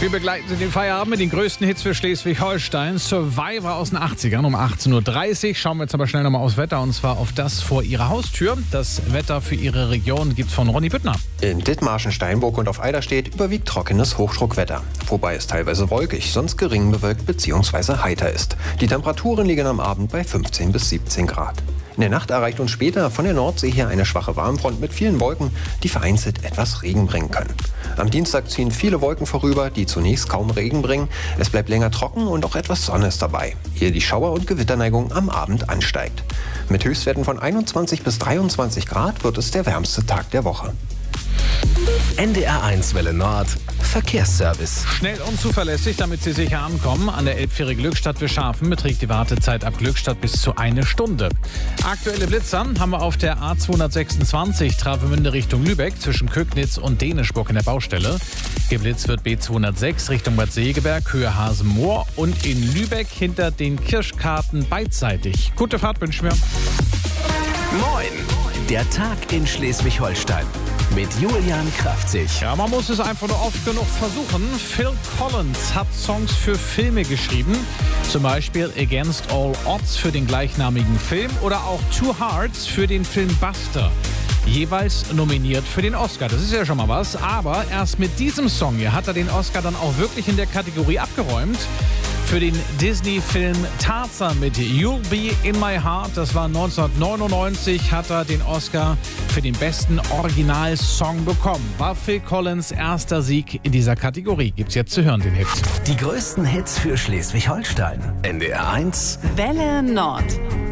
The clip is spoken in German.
Wir begleiten Sie den Feierabend mit den größten Hits für Schleswig-Holstein. Survivor aus den 80ern um 18.30 Uhr. Schauen wir jetzt aber schnell nochmal aufs Wetter, und zwar auf das vor Ihrer Haustür. Das Wetter für Ihre Region gibt's von Ronny Büttner. In Dithmarschen, Steinburg und auf Eiderstedt überwiegt trockenes Hochdruckwetter. Wobei es teilweise wolkig, sonst gering bewölkt bzw. heiter ist. Die Temperaturen liegen am Abend bei 15 bis 17 Grad. In der Nacht erreicht uns später von der Nordsee her eine schwache Warmfront mit vielen Wolken, die vereinzelt etwas Regen bringen können. Am Dienstag ziehen viele Wolken vorüber, die zunächst kaum Regen bringen. Es bleibt länger trocken und auch etwas Sonne ist dabei, ehe die Schauer- und Gewitterneigung am Abend ansteigt. Mit Höchstwerten von 21 bis 23 Grad wird es der wärmste Tag der Woche. NDR1 Welle Nord Verkehrsservice. Schnell und zuverlässig, damit Sie sicher ankommen. An der Elbfähre Glückstadt-Wilschafen beträgt die Wartezeit ab Glückstadt bis zu 1 Stunde. Aktuelle Blitzer haben wir auf der A226 Travemünde Richtung Lübeck zwischen Kögnitz und Dänischburg in der Baustelle. Geblitzt wird B206 Richtung Bad Segeberg, Höhe Hasenmoor und in Lübeck hinter den Kirschkarten beidseitig. Gute Fahrt wünschen wir. Moin! Der Tag in Schleswig-Holstein mit Julian Kraftzig. Ja, man muss es einfach nur oft genug versuchen. Phil Collins hat Songs für Filme geschrieben. Zum Beispiel Against All Odds für den gleichnamigen Film oder auch Two Hearts für den Film Buster. Jeweils nominiert für den Oscar. Das ist ja schon mal was. Aber erst mit diesem Song hier hat er den Oscar dann auch wirklich in der Kategorie abgeräumt. Für den Disney-Film Tarzan mit You'll Be in My Heart, das war 1999, hat er den Oscar für den besten Originalsong bekommen. War Phil Collins erster Sieg in dieser Kategorie. Gibt's jetzt zu hören, den Hit. Die größten Hits für Schleswig-Holstein. NDR1 Welle Nord.